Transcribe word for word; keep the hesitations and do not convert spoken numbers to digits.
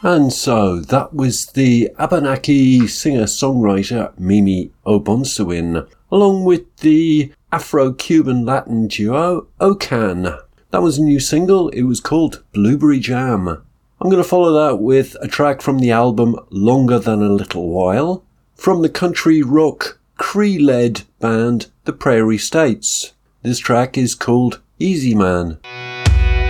And so that was the Abenaki singer-songwriter Mimi Obonsuin, along with the Afro-Cuban Latin duo Okan. That was a new single. It was called Blueberry Jam. I'm going to follow that with a track from the album Longer Than a Little While, from the country rock Cree-led band The Prairie States. This track is called Easy Man.